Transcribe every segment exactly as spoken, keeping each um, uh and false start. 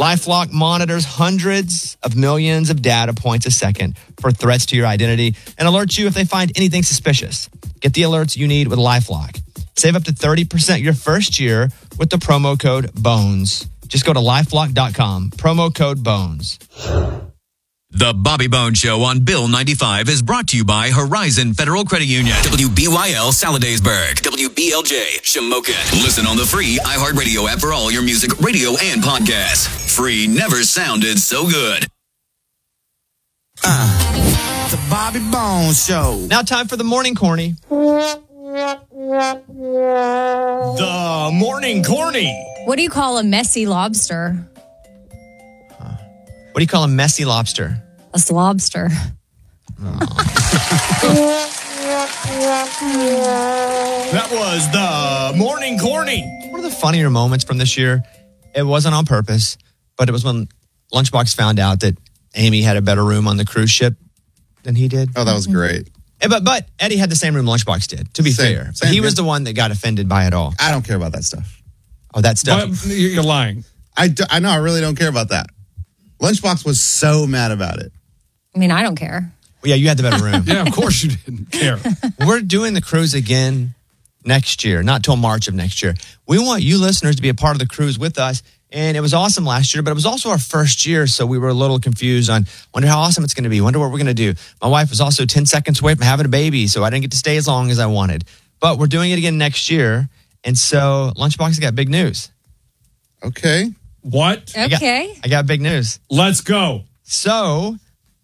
LifeLock monitors hundreds of millions of data points a second for threats to your identity and alerts you if they find anything suspicious. Get the alerts you need with LifeLock. Save up to thirty percent your first year with the promo code BONES. Just go to lifelock dot com, promo code BONES. The Bobby Bones Show on Bill ninety-five is brought to you by Horizon Federal Credit Union. W B Y L Saladasburg. W B L J Shamokin. Listen on the free iHeartRadio app for all your music, radio, and podcasts. Free never sounded so good. Uh, the Bobby Bones Show. Now time for the morning corny. The morning corny. What do you call a messy lobster? What do you call a messy lobster? A slobster. That was the morning corny. One of the funnier moments from this year, it wasn't on purpose, but it was when Lunchbox found out that Amy had a better room on the cruise ship than he did. Oh, that was great. Yeah, but but Eddie had the same room Lunchbox did, to be Same, fair. same, he yeah. was the one that got offended by it all. I don't care about that stuff. Oh, that stuff. But you're lying. I, do, I know, I really don't care about that. Lunchbox was so mad about it. I mean, I don't care. Well, yeah, you had the better room. Yeah, of course you didn't care. We're doing the cruise again next year, not till March of next year. We want you listeners to be a part of the cruise with us. And it was awesome last year, but it was also our first year, so we were a little confused on, wonder how awesome it's going to be, wonder what we're going to do. My wife was also ten seconds away from having a baby, so I didn't get to stay as long as I wanted. But we're doing it again next year, and so Lunchbox has got big news. Okay. What? I got- Okay. I got big news. Let's go. So,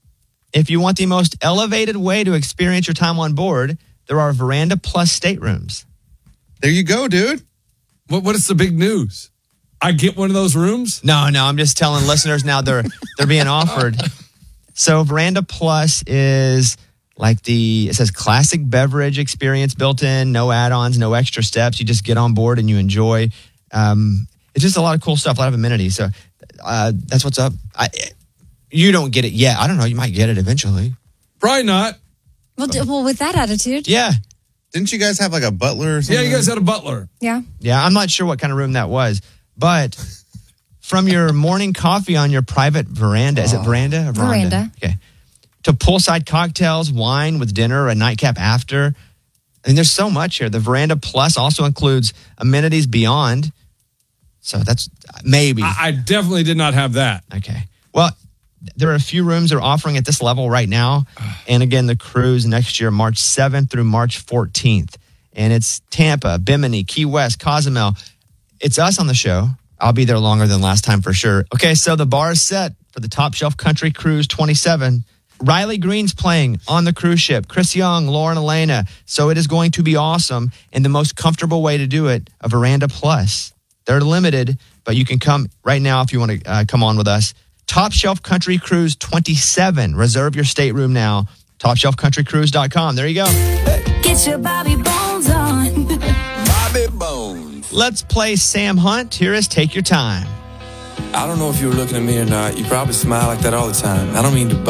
if you want the most elevated way to experience your time on board, there are Veranda Plus staterooms. There you go, dude. What? What is the big news? I get one of those rooms? No, no, I'm just telling listeners now they're they're being offered. So Veranda Plus is like the, it says classic beverage experience built in, no add-ons, no extra steps. You just get on board and you enjoy. Um, it's just a lot of cool stuff, a lot of amenities. So uh, that's what's up. I, you don't get it yet. I don't know. You might get it eventually. Probably not. Well, d- well, with that attitude. Yeah. Didn't you guys have like a butler or something? Yeah, you guys had a butler. Yeah. Yeah, I'm not sure what kind of room that was. But from your morning coffee on your private veranda, is it veranda or veranda? Veranda. Okay. To poolside cocktails, wine with dinner, a nightcap after. I mean, there's so much here. The Veranda Plus also includes amenities beyond. So that's maybe. I, I definitely did not have that. Okay. Well, there are a few rooms they're offering at this level right now. And again, the cruise next year, March seventh through March fourteenth. And it's Tampa, Bimini, Key West, Cozumel. It's us on the show. I'll be there longer than last time for sure. Okay, so the bar is set for the Top Shelf Country Cruise twenty-seven. Riley Green's playing on the cruise ship. Chris Young, Lauren Elena. So it is going to be awesome. And the most comfortable way to do it, a Veranda Plus. They're limited, but you can come right now if you want to uh, come on with us. Top Shelf Country Cruise twenty-seven. Reserve your stateroom now. top shelf country cruise dot com. There you go. Get your Bobby Bones on. Bobby Bones. Let's play Sam Hunt. Here is Take Your Time. I don't know if you were looking at me or not. You probably smile like that all the time. I don't mean to